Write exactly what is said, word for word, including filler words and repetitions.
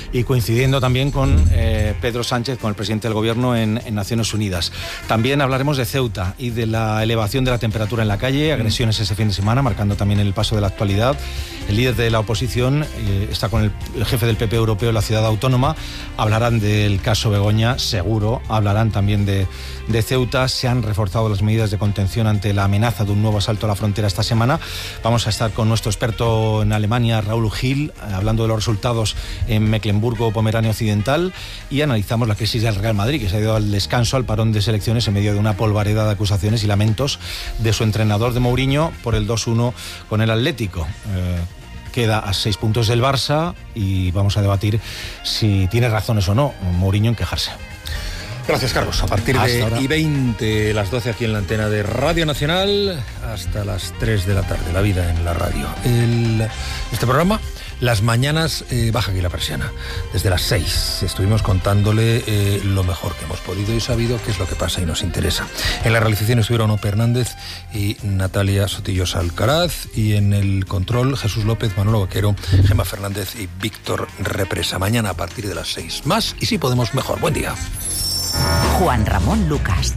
y coincidiendo también con eh, Pedro Sánchez, con el presidente del Gobierno en, en Naciones Unidas. También hablaremos de Ceuta y de la elevación de la temperatura en la calle, agresiones ese fin de semana, marcando también el paso de la actualidad. El líder de la oposición eh, está con el, el jefe del P P europeo en la ciudad autónoma. Hablarán del caso Begoña, seguro. Hablarán también de, de Ceuta. Se han reforzado las medidas de contención ante la amenaza de un nuevo asalto a la frontera esta semana. Vamos a estar con nuestro experto en Alemania, Raúl Gil, hablando de los resultados en Mecklemburgo-Pomerania Occidental, y analizamos la crisis del Real Madrid, que se ha ido al descanso, al parón de selecciones, en medio de una polvareda de acusaciones y lamentos de su entrenador, de Mourinho, por el dos uno con el Atlético. Eh, Queda a seis puntos del Barça y vamos a debatir si tiene razones o no Mourinho en quejarse. Gracias, Carlos. A partir Hasta de ahora. y veinte, las doce aquí en la antena de Radio Nacional, hasta las tres de la tarde, la vida en la radio. El, este programa, las mañanas, eh, baja aquí la persiana. Desde las seis estuvimos contándole eh, lo mejor que hemos podido y sabido qué es lo que pasa y nos interesa. En la realización estuvieron Ope Hernández y Natalia Sotillosa Alcaraz, y en el control Jesús López, Manolo Vaquero, Gemma Fernández y Víctor Represa. Mañana a partir de las seis. Más y si podemos mejor. Buen día. Juan Ramón Lucas.